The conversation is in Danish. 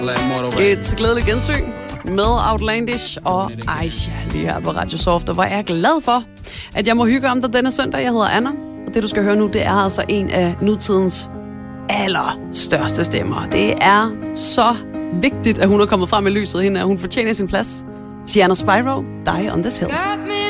Et glædeligt gensyn med Outlandish og Aisha lige her på Radio Soft. Og hvor er jeg glad for, at jeg må hygge om dig denne søndag. Jeg hedder Anna, og det du skal høre nu, det er altså en af nutidens allerstørste stemmer. Det er så vigtigt, at hun er kommet frem i lyset hende, og hun fortjener sin plads. Sienna Spyro, Die on This Hill.